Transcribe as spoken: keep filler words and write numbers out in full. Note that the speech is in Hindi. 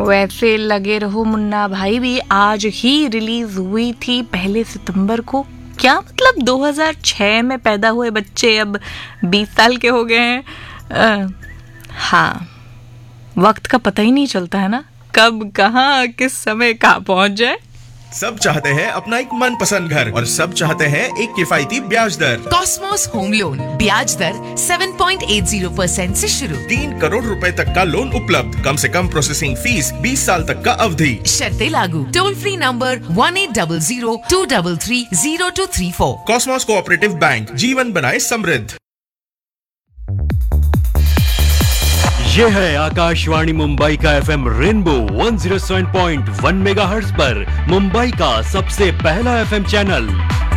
वैसे लगे रहो मुन्ना भाई भी आज ही रिलीज हुई थी पहले सितंबर को। क्या मतलब दो हज़ार छह में पैदा हुए बच्चे अब बीस साल के हो गए हैं। आ, हाँ, वक्त का पता ही नहीं चलता है ना, कब कहाँ किस समय कहाँ पहुंच जाए। सब चाहते हैं अपना एक मनपसंद घर और सब चाहते हैं एक किफायती ब्याज दर। कॉस्मोस होम लोन ब्याज दर सात पॉइंट आठ शून्य परसेंट से शुरू। तीन करोड़ रुपए तक का लोन उपलब्ध, कम से कम प्रोसेसिंग फीस, बीस साल तक का अवधि। शर्तें लागू। Toll free number one eight double zero to double three zero to three four. Cosmos cooperative bank, जीवन बनाए समृद्ध। ये है आकाशवाणी मुंबई का एफएम रेनबो एक सौ सात पॉइंट एक मेगाहर्ट्ज पर मुंबई का सबसे पहला एफएम चैनल।